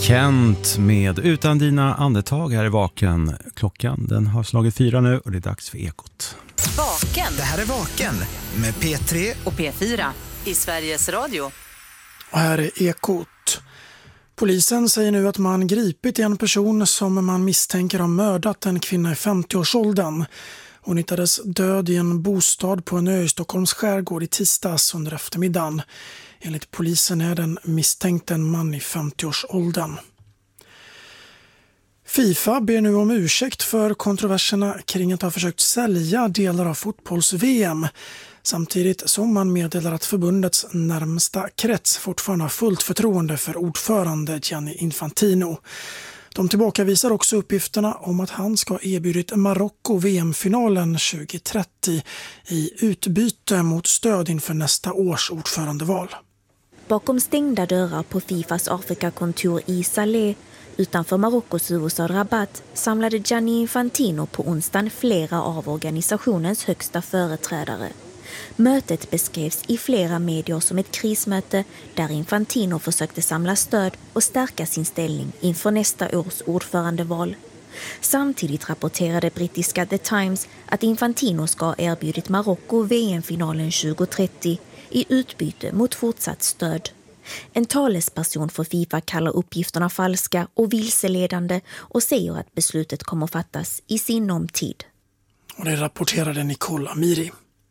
Kent med Utan dina andetag här i Vaken. Klockan den har slagit 4 nu och det är dags för Ekot. Vaken. Det här är Vaken med P3 och P4 i Sveriges Radio. Och här är Ekot. Polisen säger nu att man gripit en person som man misstänker har mördat en kvinna i 50-årsåldern. Hon hittades död i en bostad på en ö i Stockholms skärgård i tisdags under eftermiddagen. Enligt polisen är den misstänkt en man i 50-årsåldern. FIFA ber nu om ursäkt för kontroverserna kring att ha försökt sälja delar av fotbolls-VM. Samtidigt som man meddelar att förbundets närmsta krets fortfarande har fullt förtroende för ordförande Gianni Infantino. De tillbakavisar också uppgifterna om att han ska ha erbjudit Marocko VM-finalen 2030 i utbyte mot stöd inför nästa års ordförandeval. Bakom stängda dörrar på Fifas Afrikakontor i Salé utanför Marockos huvudstad Rabat samlade Gianni Infantino på onsdagen flera av organisationens högsta företrädare. Mötet beskrevs i flera medier som ett krismöte där Infantino försökte samla stöd och stärka sin ställning inför nästa års ordförandeval. Samtidigt rapporterade brittiska The Times att Infantino ska ha erbjudit Marocko VM-finalen 2030 i utbyte mot fortsatt stöd. En talesperson för FIFA kallar uppgifterna falska och vilseledande och säger att beslutet kommer fattas i sinom tid. Och det rapporterade Nicole Amiri.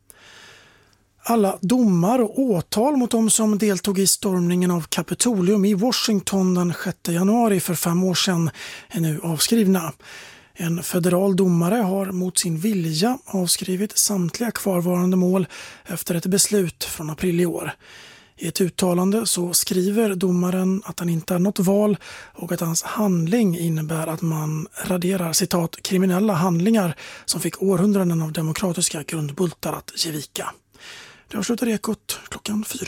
Alla domar och åtal mot de som deltog i stormningen av Kapitolium i Washington den 6 januari för 5 år sedan är nu avskrivna. En federal domare har mot sin vilja avskrivit samtliga kvarvarande mål efter ett beslut från april i år. I ett uttalande så skriver domaren att han inte är något val och att hans handling innebär att man raderar citat kriminella handlingar som fick århundraden av demokratiska grundbultar att ge vika. Det avslutar Ekot klockan 4.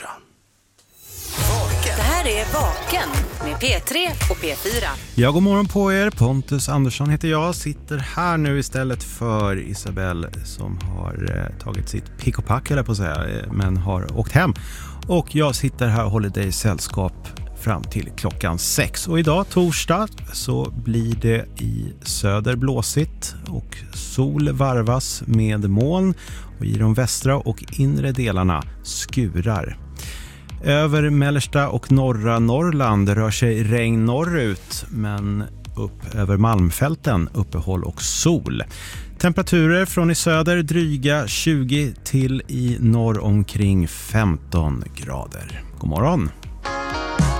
Det här är Vaken med P3 och P4. Ja, god morgon på er. Pontus Andersson heter jag. Sitter här nu istället för Isabelle som har tagit sitt pick och pack eller på att säga, men har åkt hem. Och jag sitter här och håller dig i sällskap fram till klockan 6. Och idag, torsdag, så blir det i söder blåsigt och sol varvas med moln. Och i de västra och inre delarna skurar. Över mellersta och norra Norrland rör sig regn norrut, men upp över Malmfälten uppehåll och sol. Temperaturer från i söder dryga 20 till i norr omkring 15 grader. God morgon!